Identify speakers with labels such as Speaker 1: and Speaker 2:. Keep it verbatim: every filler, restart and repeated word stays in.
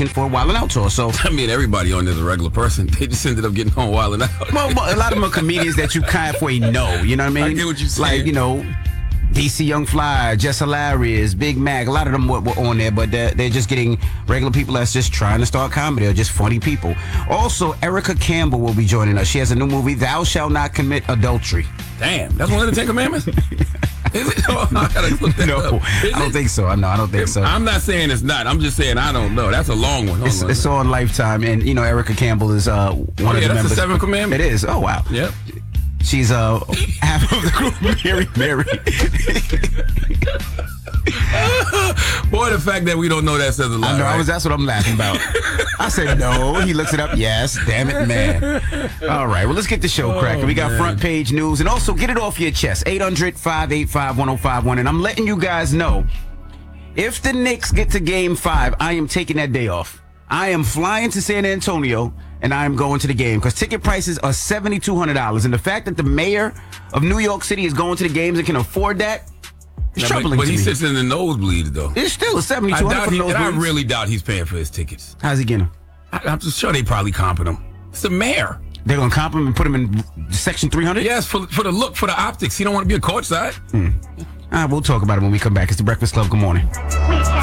Speaker 1: audition for a Wild 'N Out tour. So
Speaker 2: I mean, everybody on there's a regular person. They just ended up getting on Wild 'N Out.
Speaker 1: well, a lot of them are comedians that you halfway know. You know what I mean?
Speaker 2: I get what you're saying.
Speaker 1: Like, you know, D C Young Fly, Jess Hilarious, Big Mac. A lot of them were, were on there, but they're, they're just getting regular people that's just trying to start comedy or just funny people. Also, Erica Campbell will be joining us. She has a new movie, Thou Shalt Not Commit Adultery.
Speaker 2: Damn, that's one of the Ten Commandments? Is it? Oh, I gotta look that
Speaker 1: No,
Speaker 2: up. Is
Speaker 1: I don't
Speaker 2: it?
Speaker 1: think so. No, I don't think so.
Speaker 2: I'm not saying it's not. I'm just saying I don't know. That's a long one. Hold
Speaker 1: It's,
Speaker 2: on.
Speaker 1: it's on Lifetime, and you know Erica Campbell is uh, one
Speaker 2: Oh,
Speaker 1: of
Speaker 2: yeah,
Speaker 1: the
Speaker 2: that's
Speaker 1: members.
Speaker 2: the Seventh Commandment?
Speaker 1: It is. Oh wow.
Speaker 2: Yep.
Speaker 1: She's uh half of the group. Mary, Mary.
Speaker 2: Boy, the fact that we don't know that says a lot.
Speaker 1: I know.
Speaker 2: Right?
Speaker 1: I was. That's what I'm laughing about. I said no. He looks it up. Yes. Damn it, man. All right. Well, let's get the show
Speaker 2: Oh,
Speaker 1: cracking. We got
Speaker 2: man.
Speaker 1: front page news, and also get it off your chest. eight hundred, five eight five, one oh five one. And I'm letting you guys know, if the Knicks get to Game Five, I am taking that day off. I am flying to San Antonio, and I am going to the game because ticket prices are seven thousand two hundred dollars. And the fact that the mayor of New York City is going to the games and can afford that is
Speaker 2: Now,
Speaker 1: troubling
Speaker 2: but, but
Speaker 1: to
Speaker 2: he
Speaker 1: me.
Speaker 2: sits in the nosebleeds, though.
Speaker 1: It's still seven thousand
Speaker 2: I,
Speaker 1: two hundred
Speaker 2: doubt
Speaker 1: dollars
Speaker 2: he,
Speaker 1: for those
Speaker 2: and I
Speaker 1: boots.
Speaker 2: really doubt he's paying for his tickets.
Speaker 1: How's he getting them?
Speaker 2: I, I'm just sure they probably comping him. It's the mayor.
Speaker 1: They're going to comp him and put him in section three hundred?
Speaker 2: Yes, for, for the look, for the optics. He don't want to be a courtside.
Speaker 1: Hmm. All right, we'll talk about it when we come back. It's the Breakfast Club. Good morning.
Speaker 3: We can